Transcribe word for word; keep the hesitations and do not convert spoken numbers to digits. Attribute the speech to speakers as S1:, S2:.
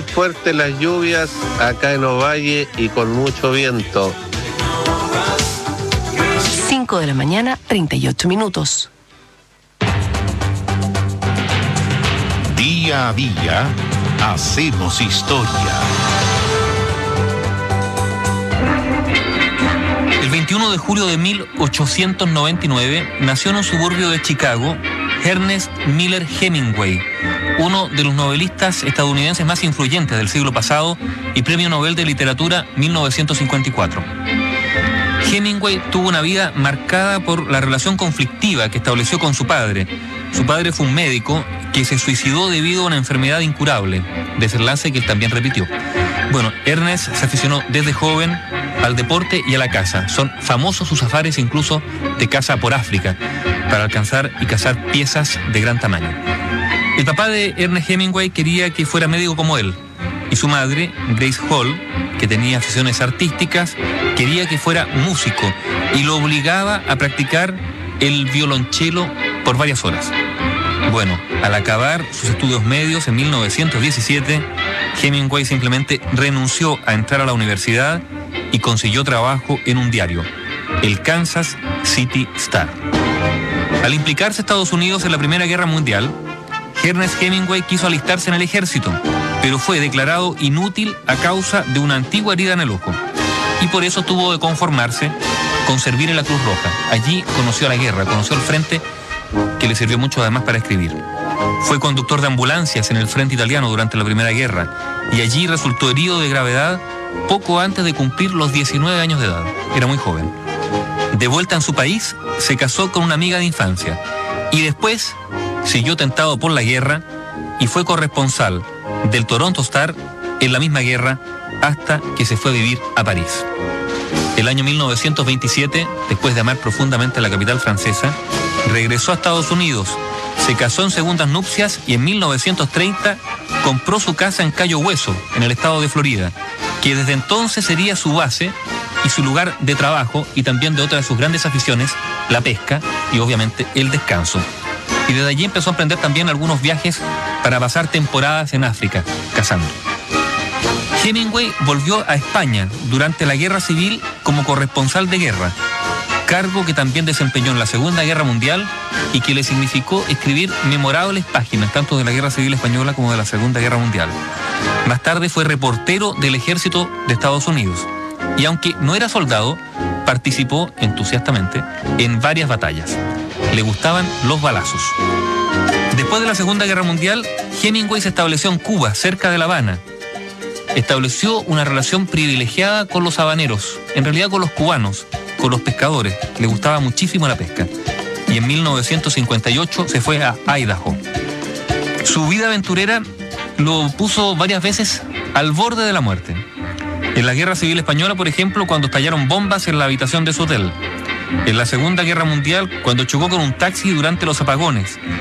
S1: fuertes las lluvias acá en Ovalle y con mucho viento.
S2: cinco de la mañana, treinta y ocho minutos.
S3: Día a día, hacemos historia.
S4: El veintiuno de julio de mil ochocientos noventa y nueve nació en un suburbio de Chicago Ernest Miller Hemingway, uno de los novelistas estadounidenses más influyentes del siglo pasado y Premio Nobel de Literatura mil novecientos cincuenta y cuatro. Hemingway tuvo una vida marcada por la relación conflictiva que estableció con su padre. Su padre fue un médico que se suicidó debido a una enfermedad incurable, desenlace que él también repitió. Bueno, Ernest se aficionó desde joven al deporte y a la caza. Son famosos sus safaris incluso de caza por África para alcanzar y cazar piezas de gran tamaño. El papá de Ernest Hemingway quería que fuera médico como él, y su madre, Grace Hall, que tenía aficiones artísticas, quería que fuera músico y lo obligaba a practicar el violonchelo por varias horas. Bueno, al acabar sus estudios medios en mil novecientos diecisiete, Hemingway simplemente renunció a entrar a la universidad y consiguió trabajo en un diario, el Kansas City Star. Al implicarse Estados Unidos en la Primera Guerra Mundial, Ernest Hemingway quiso alistarse en el ejército, pero fue declarado inútil a causa de una antigua herida en el ojo, y por eso tuvo de conformarse con servir en la Cruz Roja. Allí conoció la guerra, conoció el frente, que le sirvió mucho además para escribir. Fue conductor de ambulancias en el frente italiano durante la Primera Guerra, y allí resultó herido de gravedad poco antes de cumplir los diecinueve años de edad. Era muy joven. De vuelta en su país, se casó con una amiga de infancia, y después siguió tentado por la guerra y fue corresponsal del Toronto Star en la misma guerra hasta que se fue a vivir a París. El año mil novecientos veintisiete, después de amar profundamente a la capital francesa, regresó a Estados Unidos, se casó en segundas nupcias y en mil novecientos treinta compró su casa en Cayo Hueso, en el estado de Florida, que desde entonces sería su base y su lugar de trabajo y también de otra de sus grandes aficiones, la pesca y obviamente el descanso. Y desde allí empezó a emprender también algunos viajes para pasar temporadas en África, cazando. Hemingway volvió a España durante la Guerra Civil como corresponsal de guerra, cargo que también desempeñó en la Segunda Guerra Mundial y que le significó escribir memorables páginas, tanto de la Guerra Civil Española como de la Segunda Guerra Mundial. Más tarde fue reportero del Ejército de Estados Unidos y aunque no era soldado, participó entusiastamente en varias batallas. Le gustaban los balazos. Después de la Segunda Guerra Mundial, Hemingway se estableció en Cuba, cerca de La Habana. Estableció una relación privilegiada con los habaneros, en realidad con los cubanos, con los pescadores. Le gustaba muchísimo la pesca. Y en mil novecientos cincuenta y ocho se fue a Idaho. Su vida aventurera lo puso varias veces al borde de la muerte. En la Guerra Civil Española, por ejemplo, cuando estallaron bombas en la habitación de su hotel. En la Segunda Guerra Mundial, cuando chocó con un taxi durante los apagones.